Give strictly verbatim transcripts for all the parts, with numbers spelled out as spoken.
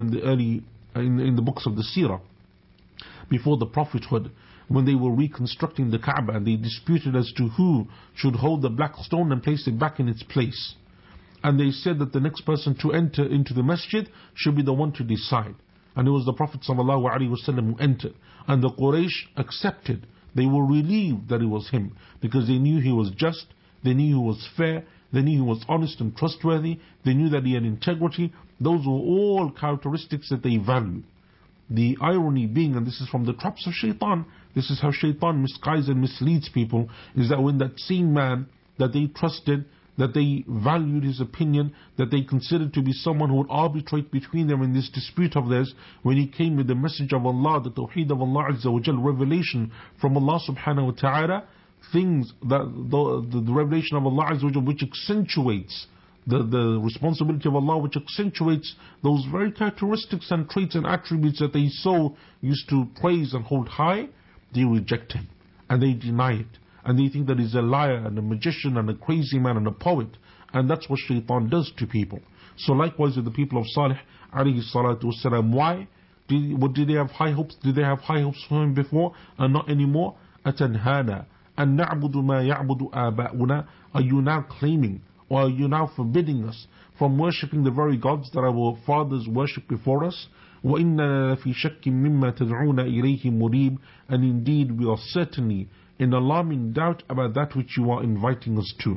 in the early, in, in the books of the Seerah, before the prophethood, when they were reconstructing the Kaaba and they disputed as to who should hold the black stone and place it back in its place. And they said that the next person to enter into the masjid should be the one to decide. And it was the Prophet ﷺ who entered. And the Quraysh accepted. They were relieved that it was him, because they knew he was just, they knew he was fair, they knew he was honest and trustworthy, they knew that he had integrity. Those were all characteristics that they valued. The irony being, and this is from the traps of shaitan, this is how shaitan misguides and misleads people, is that when that same man that they trusted, that they valued his opinion, that they considered to be someone who would arbitrate between them in this dispute of theirs, when he came with the message of Allah, the tawheed of Allah Azza wa Jal, revelation from Allah subhanahu wa ta'ala, things that the, the, the revelation of Allah Azza wa Jal, which accentuates The, the responsibility of Allah, which accentuates those very characteristics and traits and attributes that they so used to praise and hold high, they reject him and they deny it, and they think that he's a liar and a magician and a crazy man and a poet. And that's what shaitan does to people. So likewise with the people of Salih alayhi salatu wasalam, why? Did, what, did they have high hopes? Did they have high hopes for him before and not anymore? أَتَنْهَانَا أَن نَعْبُدُ مَا يَعْبُدُ آبَاؤُنَا. Are you now claiming, or are you now forbidding us from worshipping the very gods that our fathers worshipped before us? وَإِنَّا لَفِي شَكٍّ مِّمَّا تَدْعُونَ إِلَيْهِ مُرِيبٍ. And indeed we are certainly in alarming doubt about that which you are inviting us to.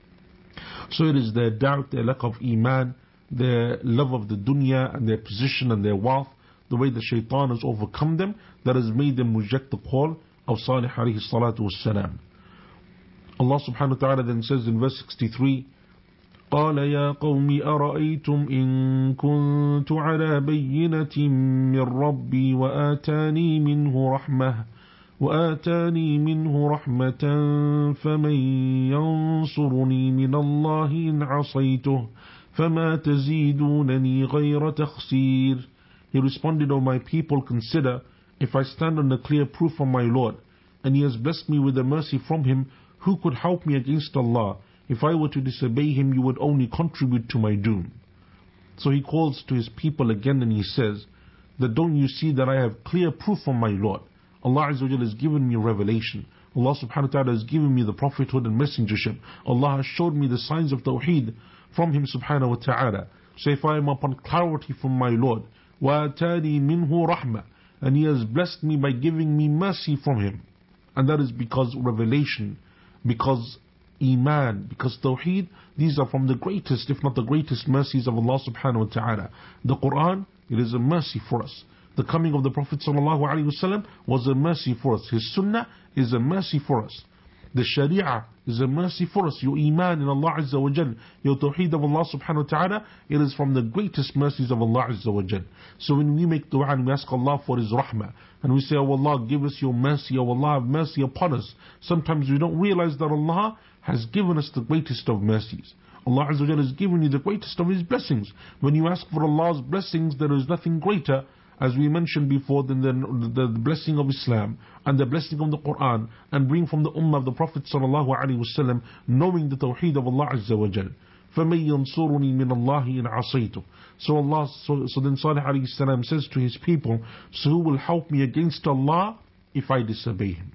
So it is their doubt, their lack of iman, their love of the dunya and their position and their wealth, the way the shaitan has overcome them, that has made them reject the call of Salih alayhi salatu wassalam. Allah subhanahu wa ta'ala then says in verse sixty-three, قال يا قوم أرأيتم إن كنت على بينة من ربي وآتاني منه رحمة وآتاني منه رحمة فمن ينصرني من الله إن عصيته فما تزيدونني غير تخسير. He responded, O my people, consider, if I stand on the clear proof from my Lord, and He has blessed me with a mercy from Him, who could help me against Allah? If I were to disobey Him, you would only contribute to my doom. So he calls to his people again and he says that don't you see that I have clear proof from my Lord? Allah Azza wa Jalla has given me revelation. Allah subhanahu wa ta'ala has given me the prophethood and messengership. Allah has showed me the signs of tawheed from Him subhanahu wa ta'ala. So if I am upon clarity from my Lord, وَآتَانِي مِنْهُ رَحْمَةً, and He has blessed me by giving me mercy from Him, and that is because revelation, because Iman, because Tawheed, these are from the greatest, if not the greatest mercies of Allah subhanahu wa ta'ala. The Quran, it is a mercy for us. The coming of the Prophet sallallahu alaihi wasallam was a mercy for us. His Sunnah is a mercy for us. The Sharia is a mercy for us. Your Iman in Allah Azza wa Jal, your Tawheed of Allah subhanahu wa ta'ala, it is from the greatest mercies of Allah Azza wa Jal. So when we make dua and we ask Allah for His rahmah, and we say, Oh Allah, give us your mercy, Oh Allah, have mercy upon us, sometimes we don't realize that Allah has given us the greatest of mercies. Allah Azza wa Jalla has given you the greatest of His blessings. When you ask for Allah's blessings, there is nothing greater, as we mentioned before, than the, the, the blessing of Islam and the blessing of the Quran, and bring from the Ummah of the Prophet sallallahu alaihi wasallam, knowing the Tawheed of Allah Azza wa Jalla. فَمَن يَنصُرُنِي مِنَ اللَّهِ إِنْ عَصَيْتُ. So Allah, so, so then Salih alayhi salam says to his people, so who will help me against Allah if I disobey Him?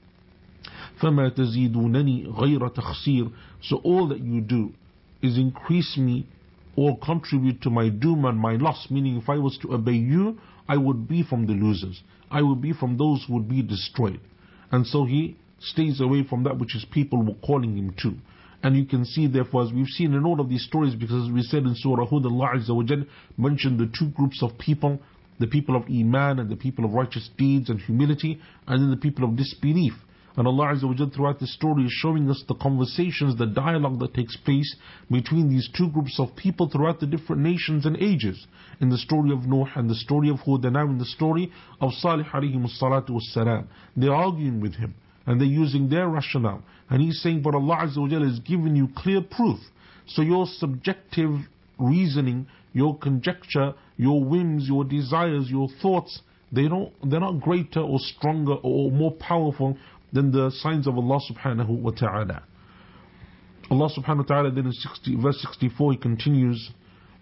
فَمَا تَزِيدُونَنِي غَيْرَ تَخْسِيرٍ. So all that you do is increase me or contribute to my doom and my loss, meaning if I was to obey you, I would be from the losers. I would be from those who would be destroyed. And so he stays away from that which his people were calling him to. And you can see therefore, as we've seen in all of these stories, because we said in Surah Hud, Allah Azza wa Jal mentioned the two groups of people, the people of Iman and the people of righteous deeds and humility, and then the people of disbelief. And Allah Azza wa Jal throughout the story is showing us the conversations, the dialogue that takes place between these two groups of people throughout the different nations and ages. In the story of Nuh and the story of Hud, and now in the story of Salih alayhi salatu wassalam. They're arguing with him and they're using their rationale. And he's saying, but Allah Azza wa Jal has given you clear proof. So your subjective reasoning, your conjecture, your whims, your desires, your thoughts, they don't, they're not greater or stronger or more powerful than the signs of Allah subhanahu wa ta'ala. Allah subhanahu wa ta'ala then in sixty, verse sixty-four, He continues,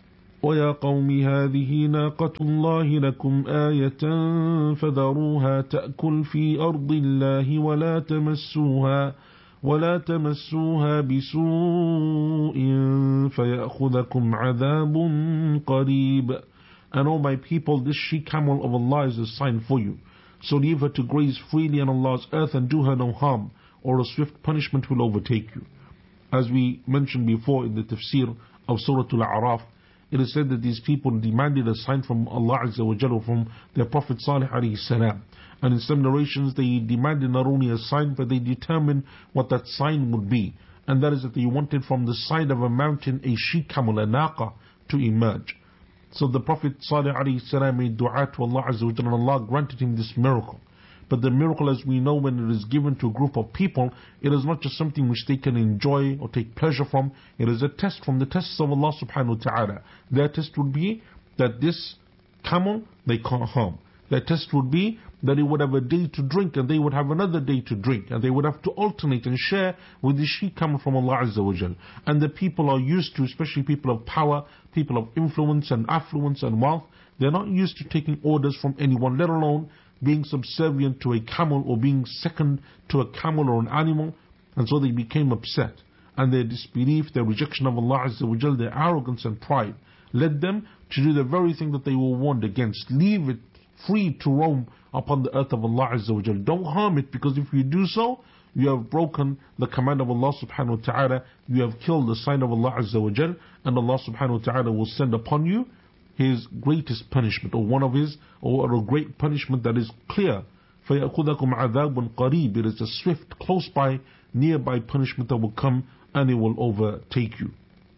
ويا قوم هذه ناقة الله لكم آية فذروها تأكل في أرض الله ولا تمسوها ولا تمسوها بسوء فيأخذكم عذاب قريب. And O my people, this she-camel of Allah is a sign for you. So leave her to graze freely on Allah's earth and do her no harm, or a swift punishment will overtake you. As we mentioned before in the tafsir of Surah Al-A'raf, it is said that these people demanded a sign from Allah Azza wa Jalla, from their Prophet Salih alayhi salam. And in some narrations they demanded not only a sign, but they determined what that sign would be. And that is that they wanted from the side of a mountain a she-camel, a naqa, to emerge. So the Prophet Salih alayhi salam made dua to Allah Azza wa Jalla, and Allah granted him this miracle. But the miracle, as we know, when it is given to a group of people, it is not just something which they can enjoy or take pleasure from. It is a test from the tests of Allah subhanahu wa ta'ala. Their test would be that this camel they can't harm. Their test would be that it would have a day to drink and they would have another day to drink, and they would have to alternate and share with the she-camel from Allah Azza wa Jal. And the people are used to, especially people of power, people of influence and affluence and wealth, they're not used to taking orders from anyone, let alone being subservient to a camel or being second to a camel or an animal. And so they became upset, and their disbelief, their rejection of Allah Azza wa Jal, their arrogance and pride led them to do the very thing that they were warned against. Leave it free to roam upon the earth of Allah Azza wa Jal. Don't harm it, because if you do so, you have broken the command of Allah subhanahu wa ta'ala, you have killed the sign of Allah Azza wa Jal, and Allah subhanahu wa ta'ala will send upon you His greatest punishment, or one of His, or a great punishment that is clear. فَيَأْخُذَكُمْ عَذَابٌ قَرِيبٌ. It is a swift, close by, nearby punishment that will come, and it will overtake you.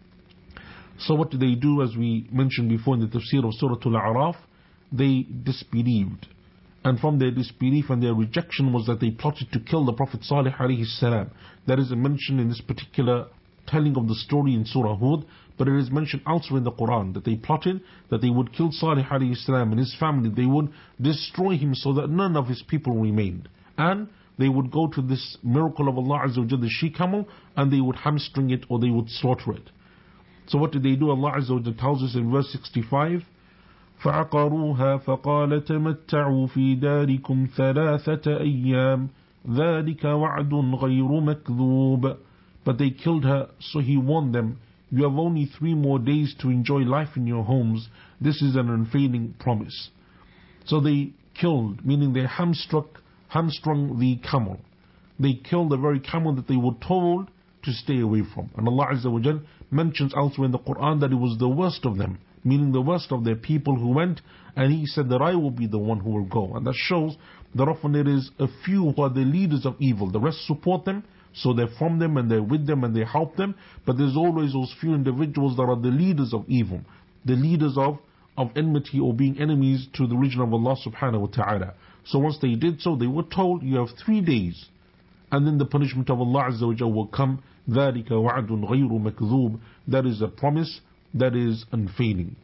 So what did they do? As we mentioned before in the tafsir of Surah Al-A'raf, they disbelieved. And from their disbelief and their rejection was that they plotted to kill the Prophet Salih alayhi salam. That is mentioned in this particular telling of the story in Surah Hud, but it is mentioned elsewhere in the Quran that they plotted that they would kill Salih alayhi salam and his family. They would destroy him so that none of his people remained. And they would go to this miracle of Allah Azza wa Jalla, the she-camel, and they would hamstring it or they would slaughter it. So what did they do? Allah Azza wa Jalla tells us in verse sixty-five, فعقروها فقال تمتعوا في داركم ثلاثة أيام ذلك وعد غير مكذوب. But they killed her, so he warned them, you have only three more days to enjoy life in your homes. This is an unfailing promise. So they killed, meaning they hamstruck, hamstrung the camel. They killed the very camel that they were told to stay away from. And Allah Azza wa Jal mentions elsewhere in the Quran that it was the worst of them, meaning the worst of their people who went, and He said that I will be the one who will go. And that shows that often it is a few who are the leaders of evil. The rest support them, so they're from them and they're with them and they help them. But there's always those few individuals that are the leaders of evil, the leaders of, of enmity or being enemies to the religion of Allah subhanahu wa ta'ala. So once they did so, they were told, you have three days, and then the punishment of Allah Azza wa Jalla will come. ذَلِكَ وَعْدٌ غَيْرُ مَكْذُوبٌ. That is a promise that is unfailing.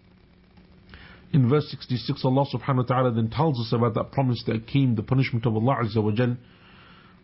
In verse sixty-six, Allah subhanahu wa ta'ala then tells us about that promise that came, the punishment of Allah Azza wa Jal.